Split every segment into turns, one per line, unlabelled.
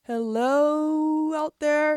Hello out there.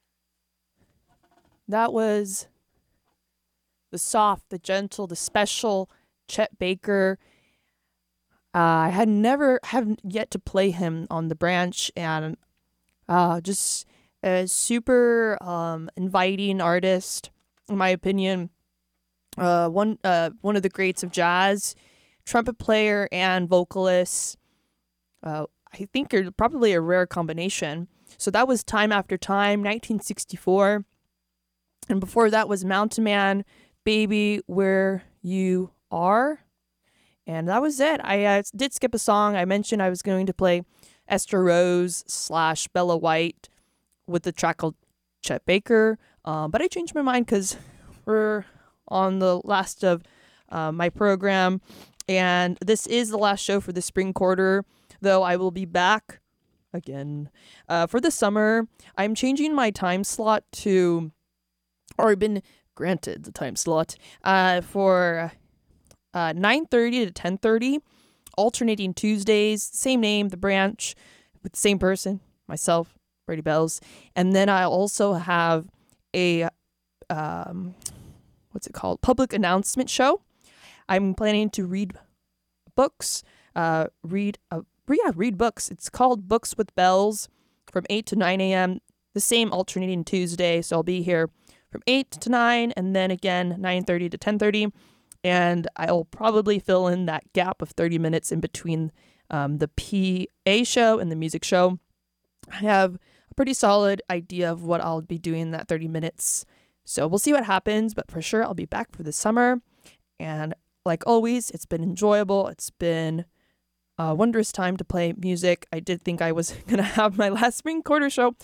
That was the soft, the gentle, the special Chet Baker. I have yet to play him on the branch, and just a super inviting artist, in my opinion. One of the greats of jazz, trumpet player and vocalist. I think are probably a rare combination. So that was Time After Time, 1964. And before that was Mountain Man, Baby, Where You Are. And that was it. I did skip a song. I mentioned I was going to play Esther Rose / Bella White with the track called Chet Baker. But I changed my mind because we're on the last of my program. And this is the last show for the spring quarter, though I will be back again for the summer. I'm changing my time slot to, or I've been granted the time slot for 9:30 to 10:30, alternating Tuesdays, same name, The Branch, with the same person, myself, Brady Bells. And then I also have a, what's it called? Public announcement show. I'm planning to read books, read books. It's called Books with Bells from 8 to 9 a.m., the same alternating Tuesday. So I'll be here from 8 to 9 and then again 9:30 to 10:30. And I'll probably fill in that gap of 30 minutes in between the PA show and the music show. I have a pretty solid idea of what I'll be doing in that 30 minutes. So we'll see what happens, but for sure I'll be back for the summer. And like always, it's been enjoyable. It's been a wondrous time to play music. I did think I was going to have my last spring quarter show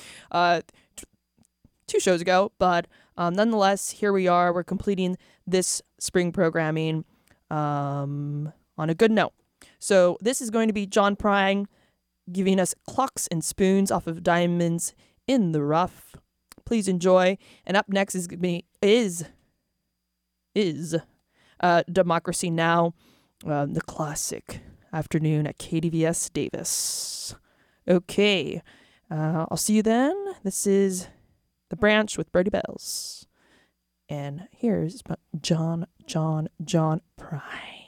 2 shows ago, but nonetheless, here we are. We're completing this spring programming on a good note. So this is going to be John Prine giving us Clocks and Spoons off of Diamonds in the Rough. Please enjoy. And up next is Democracy Now!, the classic afternoon at KDVS Davis. Okay, I'll see you then. This is The Branch with Brady Bells. And here's John Prine.